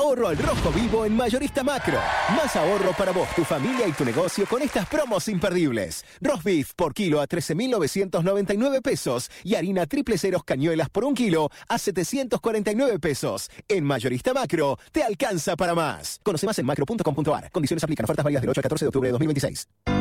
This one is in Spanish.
Ahorro al rojo vivo en Mayorista Macro. Más ahorro para vos, tu familia y tu negocio con estas promos imperdibles. Roast beef por kilo a 13.999 pesos y harina triple ceros cañuelas por 1 kilo a 749 pesos. En Mayorista Macro te alcanza para más. Conoce más en macro.com.ar. Condiciones aplican. Ofertas válidas del 8 al 14 de octubre de 2026.